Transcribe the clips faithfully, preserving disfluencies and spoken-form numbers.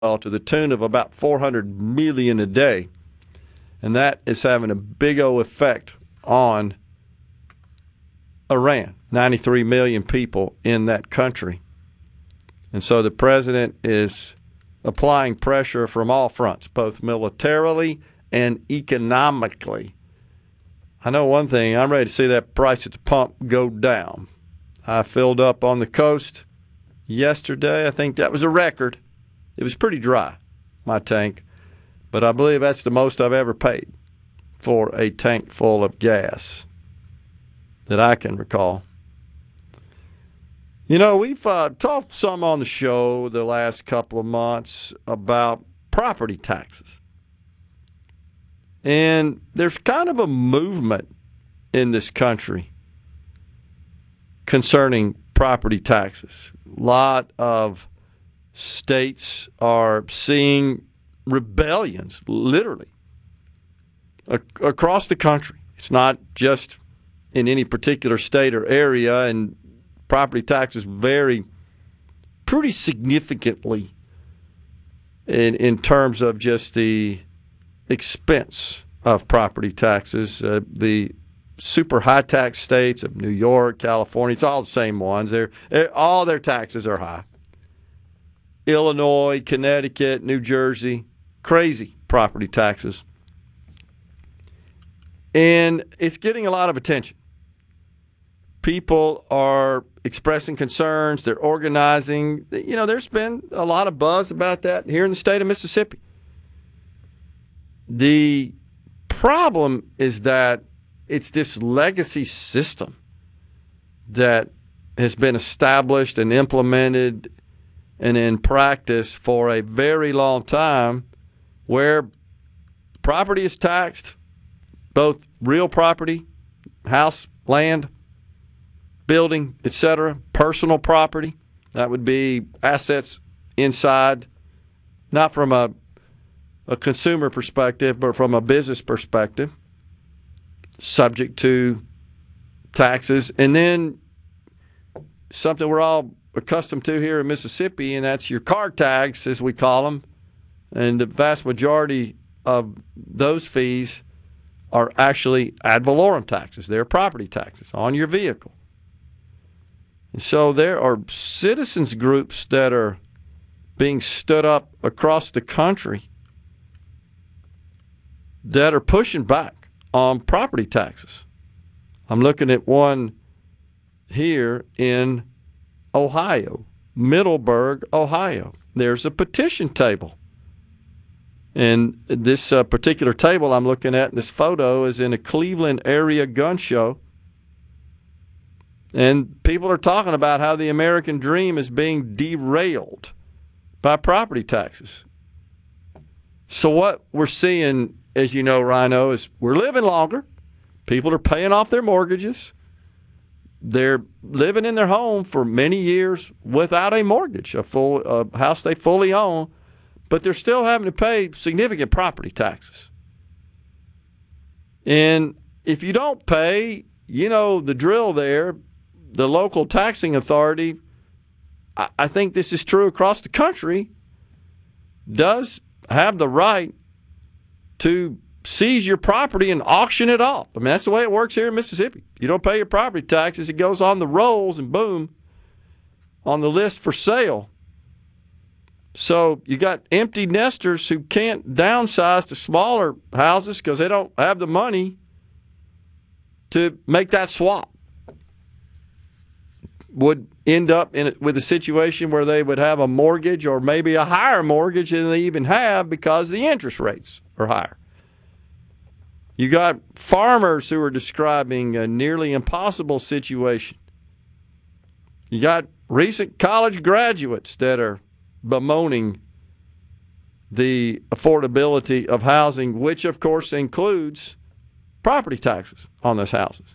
to the tune of about four hundred million dollars a day. And that is having a big old effect on Iran, ninety-three million people in that country. And so the president is applying pressure from all fronts, both militarily and economically. I know one thing, I'm ready to see that price at the pump go down. I filled up on the coast yesterday. I think that was a record. It was pretty dry, my tank. But I believe that's the most I've ever paid for a tank full of gas that I can recall. You know, we've uh, talked some on the show the last couple of months about property taxes. And there's kind of a movement in this country concerning property taxes. A lot of states are seeing rebellions, literally, ac- across the country. It's not just in any particular state or area, and property taxes vary pretty significantly in, in terms of just the expense of property taxes. Uh, the super high tax states of New York, California, it's all the same ones. They're, they're, all their taxes are high. Illinois, Connecticut, New Jersey, crazy property taxes. And it's getting a lot of attention. People are expressing concerns. They're organizing. You know, there's been a lot of buzz about that here in the state of Mississippi. The problem is that it's this legacy system that has been established and implemented and in practice for a very long time, where property is taxed, both real property, house, land, building, et cetera, personal property. That would be assets inside, not from a, a consumer perspective, but from a business perspective, subject to taxes. And then something we're all accustomed to here in Mississippi, and that's your car tags, as we call them. And the vast majority of those fees are actually ad valorem taxes. They're property taxes on your vehicle. And so there are citizens groups that are being stood up across the country that are pushing back on property taxes. I'm looking at one here in Ohio, Middleburg, Ohio. There's a petition table. And this uh, particular table I'm looking at in this photo is in a Cleveland area gun show. And people are talking about how the American dream is being derailed by property taxes. So what we're seeing, as you know, Rhino, is we're living longer. People are paying off their mortgages. They're living in their home for many years without a mortgage, a full a house they fully own, but they're still having to pay significant property taxes. And if you don't pay, you know the drill there. The local taxing authority, I, I think this is true across the country, does have the right to seize your property and auction it off. I mean, that's the way it works here in Mississippi. You don't pay your property taxes, it goes on the rolls and boom, on the list for sale. So you got empty nesters who can't downsize to smaller houses because they don't have the money to make that swap. Would end up in with a situation where they would have a mortgage or maybe a higher mortgage than they even have because the interest rates are higher. You got farmers who are describing a nearly impossible situation. You got recent college graduates that are bemoaning the affordability of housing, which of course includes property taxes on those houses.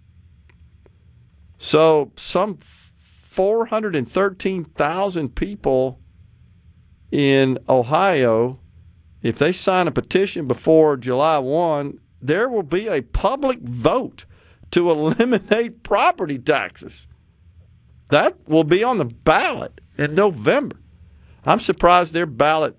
So some four hundred thirteen thousand people in Ohio, if they sign a petition before July first, there will be a public vote to eliminate property taxes. That will be on the ballot in November. I'm surprised their ballot